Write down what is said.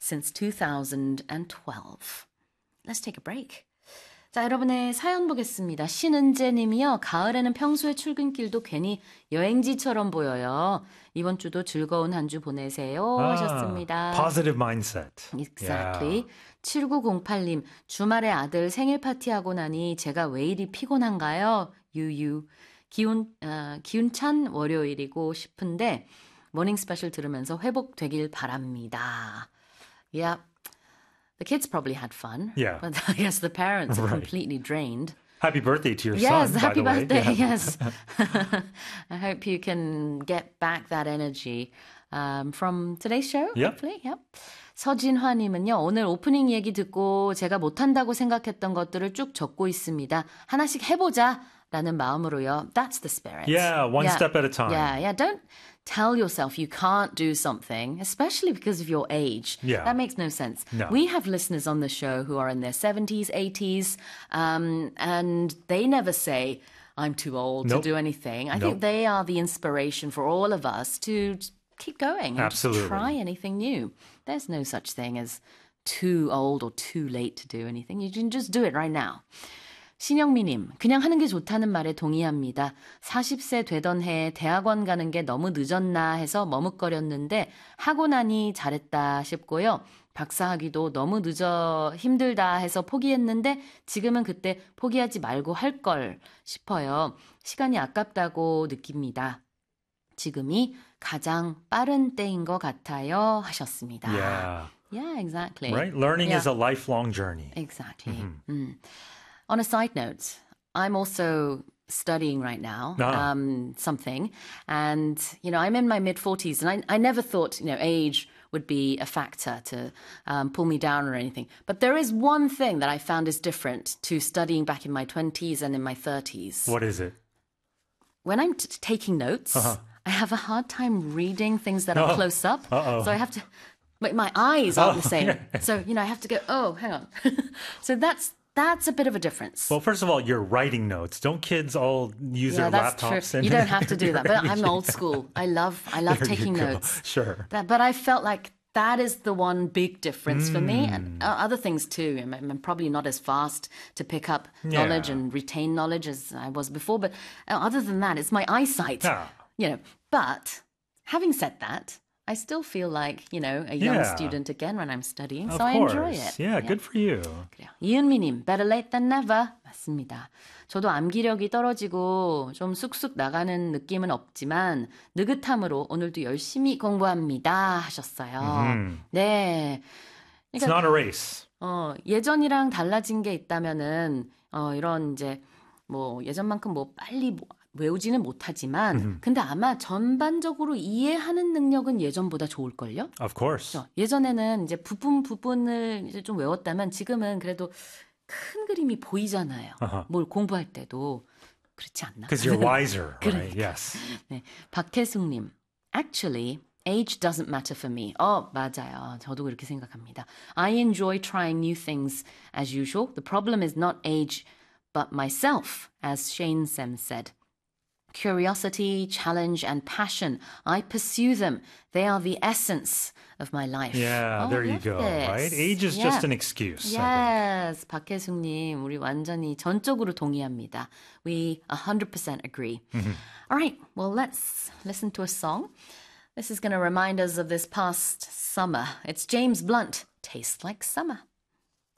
since 2012. Let's take a break. 자, 여러분의 사연 보겠습니다. 신은재 님이요. 가을에는 평소에 출근길도 괜히 여행지처럼 보여요. 이번 주도 즐거운 한 주 보내세요. 하셨습니다. Positive mindset. Exactly. 7908님, 주말에 아들 생일 파티하고 나니 제가 왜 이리 피곤한가요? 유유. 기운찬 월요일이고 싶은데 모닝 스페셜 들으면서 회복되길 바랍니다. Yeah. The kids probably had fun. Yeah. But I guess the parents are completely drained. Happy birthday to your Yes, son, happy by the birthday. way. Yeah. Yes. I hope you can get back that energy from today's show. Yep. Hopefully. Yep. 서진화님은요. 오늘 오프닝 얘기 듣고 제가 못한다고 생각했던 것들을 쭉 적고 있습니다. 하나씩 해보자 라는 마음으로요. That's the spirit. Yeah, one step at a time. Yeah. Don't tell yourself you can't do something, especially because of your age. Yeah. That makes no sense. No. We have listeners on the show who are in their 70s, 80s, and they never say, I'm too old to do anything. I think they are the inspiration for all of us to keep going and Absolutely. try anything new. There's no such thing as too old or too late to do anything. You can just do it right now. 신영미님, 그냥 하는 게 좋다는 말에 동의합니다. 40세 되던 해에 대학원 가는 게 너무 늦었나 해서 머뭇거렸는데 하고 나니 잘했다 싶고요. 박사학위도 너무 늦어 힘들다 해서 포기했는데 지금은 그때 포기하지 말고 할 걸 싶어요. 시간이 아깝다고 느낍니다. 지금이 가장 빠른 때인 것 같아요 하셨습니다. Yeah, exactly. Right? Learning is a lifelong journey. Exactly. On a side note, I'm also studying right now, something. And, I'm in my mid-40s. And I never thought, age would be a factor to pull me down or anything. But there is one thing that I found is different to studying back in my 20s and in my 30s. What is it? When I'm taking notes, I have a hard time reading things that are close up. So I have to... But my eyes aren't the same. So, I have to go, hang on. So that's a bit of a difference. Well, first of all, you're writing notes. Don't kids all use their that's laptops? True. You don't have to do that. But I'm old school. I love taking notes. Sure. But I felt like that is the one big difference for me. And other things too. I'm probably not as fast to pick up knowledge and retain knowledge as I was before. But other than that, it's my eyesight. But having said that, I still feel like, a young student again when I'm studying. So I enjoy it. Yeah, good for you. 그래요. 이은미님, better late than never. 맞습니다. 저도 암기력이 떨어지고 좀 쑥쑥 나가는 느낌은 없지만 느긋함으로 오늘도 열심히 공부합니다 하셨어요. 네. 그러니까, It's not a race. 예전이랑 달라진 게 있다면은 이런 이제 예전만큼 빨리 외우지는 못하지만 근데 아마 전반적으로 이해하는 능력은 예전보다 좋을걸요? Of course. 그렇죠? 예전에는 이제 부분을 이제 좀 외웠다면 지금은 그래도 큰 그림이 보이잖아요. 뭘 공부할 때도 그렇지 않나? Because you're wiser, right? Yes. 네, 박태숙님, actually, age doesn't matter for me. 맞아요. 저도 그렇게 생각합니다. I enjoy trying new things as usual. The problem is not age, but myself, as Shane Sem said. Curiosity, challenge, and passion. I pursue them. They are the essence of my life. Yeah, there you go, right? Age is just an excuse. Yes, 박혜숙님, 우리 완전히 전적으로 동의합니다. We 100% agree. All right, well, let's listen to a song. This is going to remind us of this past summer. It's James Blunt, Tastes Like Summer.